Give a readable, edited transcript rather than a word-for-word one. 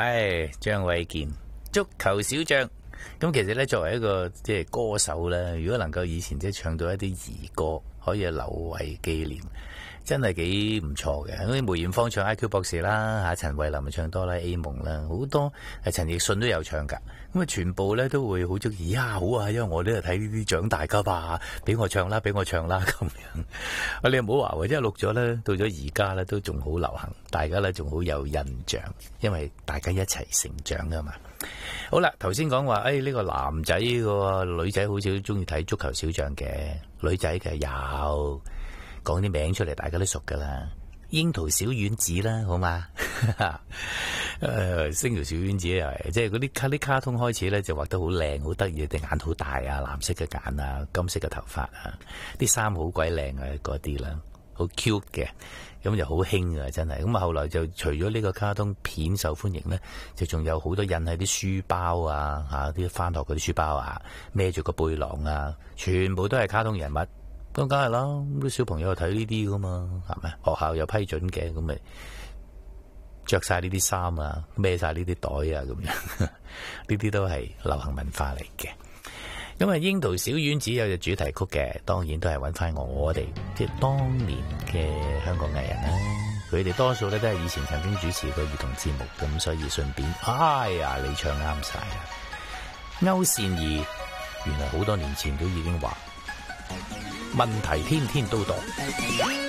張衛健足球小將。咁其實咧，作為一個即係歌手咧，如果能夠以前即係唱到一啲兒歌，可以留為紀念，真係幾唔錯嘅。好似梅艷芳唱 IQ 博士啦，嚇陳慧琳咪唱哆啦 A 夢啦，好多陳奕迅都有唱㗎。咁啊，全部咧都會好中意呀，好啊，因為我都係睇呢啲長大㗎嘛，俾我唱啦，俾我唱啦咁樣。你又唔好話喎，即係錄咗咧，到咗而家咧都仲好流行，大家咧仲好有印象，因為大家一齊成長㗎嘛。好啦，頭先講話，呢個男仔個女仔好少中意睇足球小將嘅，女仔嘅有講啲名出嚟，大家都熟噶啦。櫻桃小丸子啦，好嘛？櫻桃小丸子又係，即係嗰啲卡通開始咧就畫得好靚，好得意，隻眼好大啊，藍色嘅眼啊，金色嘅頭髮啊，啲衫好鬼靚啊，嗰啲啦，好 cute 嘅。咁就好興啊，真係。咁啊，後來就除咗呢個卡通片受歡迎咧，就仲有好多印喺啲書包啊，啲返學嗰啲書包啊，孭住個背囊啊，全部都係卡通人物。咁梗係啦，啲小朋友睇呢啲噶嘛，係咪？學校有批准嘅，咁咪着晒呢啲衫啊，孭晒呢啲袋啊，咁樣呢啲都係流行文化嚟嘅。咁啊，櫻桃小丸子有隻主題曲嘅，當然都係揾翻我哋即係當年嘅香港藝人啦。佢哋多數咧都係以前曾經主持過兒童節目，咁所以順便，你唱啱晒啦。歐善儀原來好多年前都已經話問題天天都多。